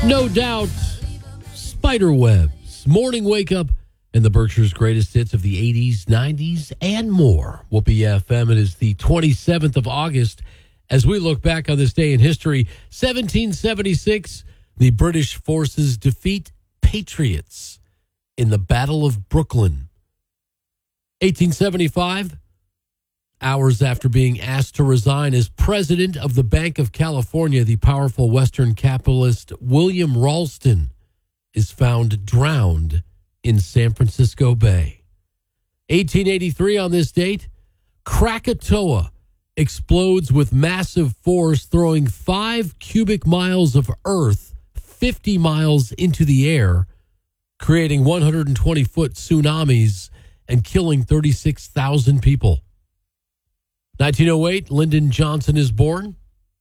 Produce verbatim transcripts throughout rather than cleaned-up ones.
No Doubt, Spiderwebs, Morning Wake Up, and the Berkshire's greatest hits of the eighties, nineties, and more. Whoopee F M. It is the twenty-seventh of August. As we look back on this day in history, seventeen seventy-six, the British forces defeat Patriots in the Battle of Brooklyn. eighteen seventy-five, hours after being asked to resign as president of the Bank of California, the powerful Western capitalist William Ralston is found drowned in San Francisco Bay. eighteen eighty-three, on this date, Krakatoa explodes with massive force, throwing five cubic miles of earth fifty miles into the air, creating one hundred twenty foot tsunamis and killing thirty-six thousand people. nineteen oh eight, Lyndon Johnson is born.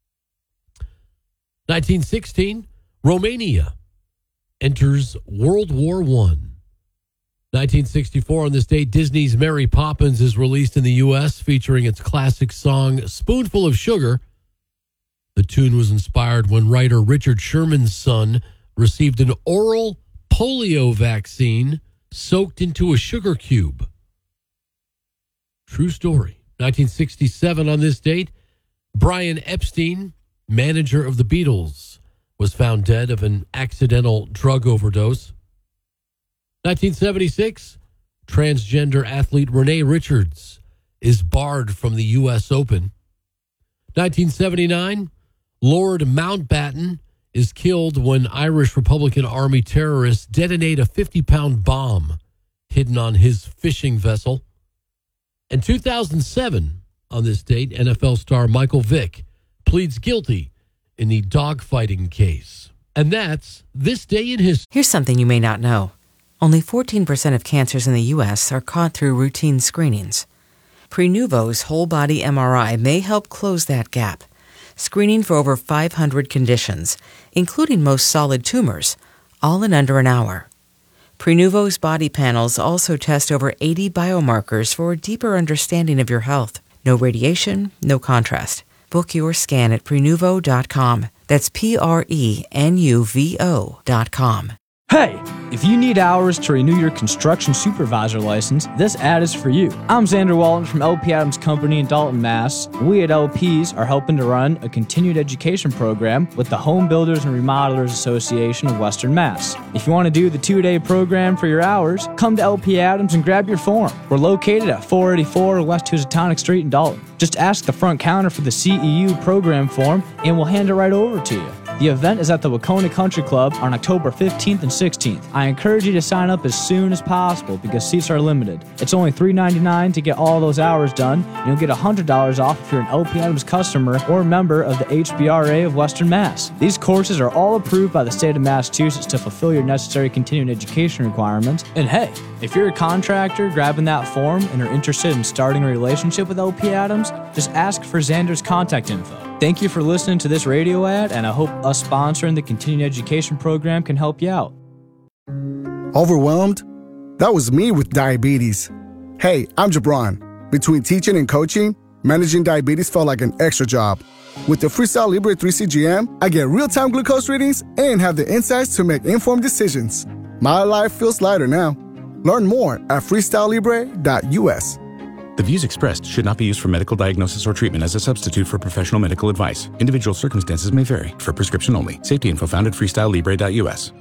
nineteen sixteen, Romania enters World War One. nineteen sixty-four, on this date, Disney's Mary Poppins is released in the U S, featuring its classic song, Spoonful of Sugar. The tune was inspired when writer Richard Sherman's son received an oral polio vaccine soaked into a sugar cube. True story. nineteen sixty-seven, on this date, Brian Epstein, manager of the Beatles, was found dead of an accidental drug overdose. nineteen seventy-six, transgender athlete Renee Richards is barred from the U S Open. nineteen seventy-nine, Lord Mountbatten is killed when Irish Republican Army terrorists detonate a fifty pound bomb hidden on his fishing vessel. In two thousand seven, on this date, N F L star Michael Vick pleads guilty in the dogfighting case. And that's This Day in History. Here's something you may not know. Only fourteen percent of cancers in the U S are caught through routine screenings. Prenuvo's whole-body M R I may help close that gap, screening for over five hundred conditions, including most solid tumors, all in under an hour. Prenuvo's body panels also test over eighty biomarkers for a deeper understanding of your health. No radiation, no contrast. Book your scan at Prenuvo dot com. That's P R E N U V O dot com. Hey, if you need hours to renew your construction supervisor license, this ad is for you. I'm Xander Walton from L P Adams Company in Dalton, Mass. We at L Ps are helping to run a continued education program with the Home Builders and Remodelers Association of Western Mass. If you want to do the two-day program for your hours, come to L P Adams and grab your form. We're located at four eighty-four West Housatonic Street in Dalton. Just ask the front counter for the C E U program form and we'll hand it right over to you. The event is at the Wacona Country Club on October fifteenth and sixteenth. I encourage you to sign up as soon as possible because seats are limited. It's only three ninety-nine to get all those hours done, and you'll get one hundred dollars off if you're an L P Adams customer or member of the H B R A of Western Mass. These courses are all approved by the state of Massachusetts to fulfill your necessary continuing education requirements. And hey, if you're a contractor grabbing that form and are interested in starting a relationship with L P Adams, just ask for Xander's contact info. Thank you for listening to this radio ad, and I hope us sponsoring the continuing education program can help you out. Overwhelmed? That was me with diabetes. Hey, I'm Jabron. Between teaching and coaching, managing diabetes felt like an extra job. With the Freestyle Libre three C G M, I get real-time glucose readings and have the insights to make informed decisions. My life feels lighter now. Learn more at freestyle libre dot U S. The views expressed should not be used for medical diagnosis or treatment as a substitute for professional medical advice. Individual circumstances may vary. For prescription only. Safety info found at freestyle libre dot U S.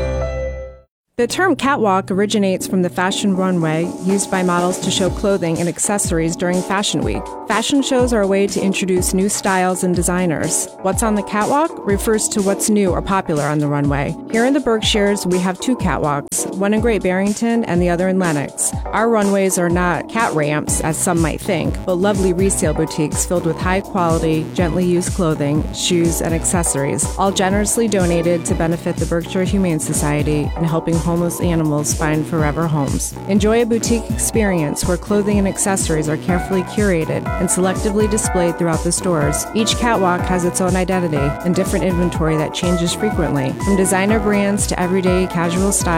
The term catwalk originates from the fashion runway used by models to show clothing and accessories during Fashion Week. Fashion shows are a way to introduce new styles and designers. What's on the catwalk refers to what's new or popular on the runway. Here in the Berkshires, we have two catwalks, one in Great Barrington and the other in Lenox. Our runways are not cat ramps, as some might think, but lovely resale boutiques filled with high-quality, gently used clothing, shoes, and accessories, all generously donated to benefit the Berkshire Humane Society and helping homeless animals find forever homes. Enjoy a boutique experience where clothing and accessories are carefully curated and selectively displayed throughout the stores. Each catwalk has its own identity and different inventory that changes frequently. From designer brands to everyday casual styles,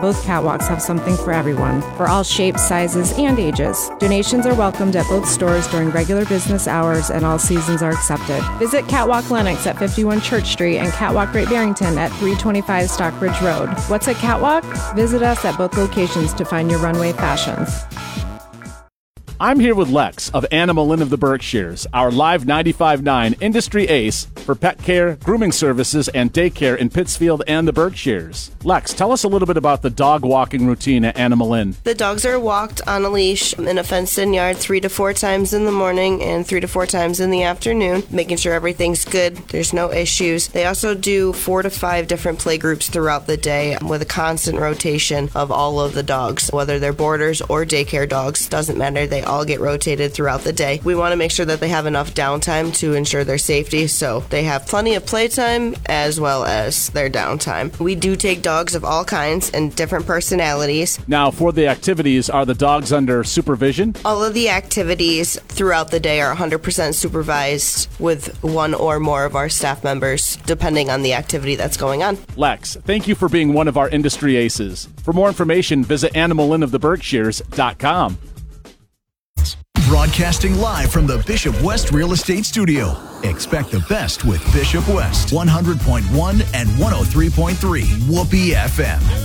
Both catwalks have something for everyone, for all shapes, sizes, and ages. Donations are welcomed at both stores during regular business hours, and all seasons are accepted. Visit Catwalk Lenox at fifty-one Church Street and Catwalk Great Barrington at three twenty-five Stockbridge Road. What's a catwalk? Visit us at both locations to find your runway fashions. I'm here with Lex of Animal Inn of the Berkshires, our live ninety-five point nine industry ace for pet care, grooming services, and daycare in Pittsfield and the Berkshires. Lex, tell us a little bit about the dog walking routine at Animal Inn. The dogs are walked on a leash in a fenced-in yard three to four times in the morning and three to four times in the afternoon, making sure everything's good, there's no issues. They also do four to five different play groups throughout the day with a constant rotation of all of the dogs, whether they're boarders or daycare dogs, doesn't matter, they all get rotated throughout the day. We want to make sure that they have enough downtime to ensure their safety, so they have plenty of playtime as well as their downtime. We do take dogs of all kinds and different personalities. Now, for the activities, are the dogs under supervision? All of the activities throughout the day are one hundred percent supervised with one or more of our staff members, depending on the activity that's going on. Lex, thank you for being one of our industry aces. For more information, visit animal inn of the berkshires dot com. Broadcasting live from the Bishop West Real Estate Studio. Expect the best with Bishop West, one hundred point one and one oh three point three Whoopee F M.